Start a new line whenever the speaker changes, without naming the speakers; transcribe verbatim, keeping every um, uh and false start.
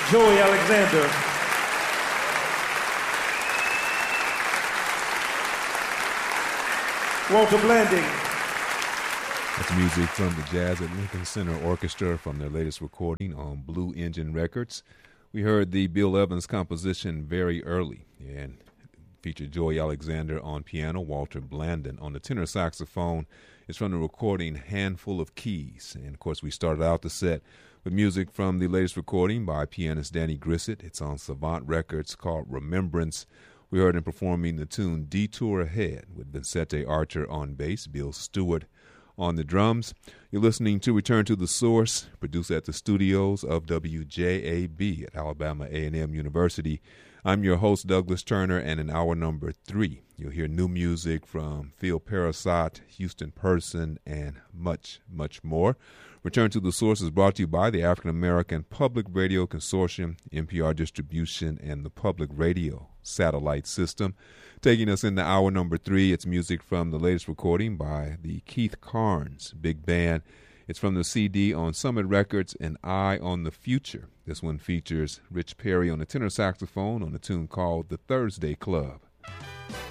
Joey Alexander. Walter Blanding.
That's music from the Jazz at Lincoln Center Orchestra from their latest recording on Blue Engine Records. We heard the Bill Evans composition Very Early and featured Joey Alexander on piano, Walter Blandon on the tenor saxophone. It's from the recording Handful of Keys. And, of course, we started out the set with music from the latest recording by pianist Danny Grissett. It's on Savant Records called Remembrance. We heard him performing the tune Detour Ahead with Vincente Archer on bass, Bill Stewart on the drums. You're listening to Return to the Source, produced at the studios of W J A B at Alabama A and M University. I'm your host, Douglas Turner, and in hour number three, you'll hear new music from Phil Parasat, Houston Person, and much, much more. Return to the Source is brought to you by the African American Public Radio Consortium, N P R Distribution, and the Public Radio Satellite System. Taking us into hour number three, it's music from the latest recording by the Keith Carnes Big Band. It's from the C D on Summit Records, An Eye on the Future. This one features Rich Perry on the tenor saxophone on a tune called The Thursday Club.